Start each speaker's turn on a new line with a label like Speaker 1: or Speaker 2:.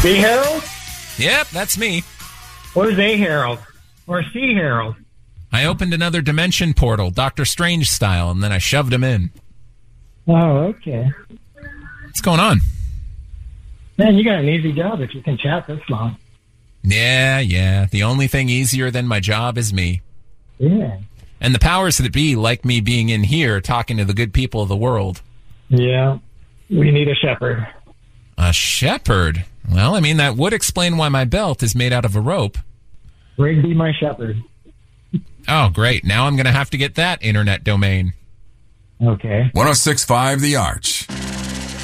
Speaker 1: B. Harold?
Speaker 2: Yep, that's me.
Speaker 1: What is A. Harold? Or C. Harold?
Speaker 2: I opened another dimension portal, Doctor Strange style, and then I shoved him in.
Speaker 1: Oh, okay.
Speaker 2: What's going on?
Speaker 1: Man, you got an easy job if you can chat this long.
Speaker 2: Yeah. The only thing easier than my job is me.
Speaker 1: Yeah.
Speaker 2: And the powers that be like me being in here talking to the good people of the world.
Speaker 1: Yeah. We need a shepherd.
Speaker 2: A shepherd? Well, I mean, that would explain why my belt is made out of a rope.
Speaker 1: Rigby my shepherd.
Speaker 2: Oh, great. Now I'm going to have to get that internet domain.
Speaker 1: Okay.
Speaker 3: 106.5 The Arch.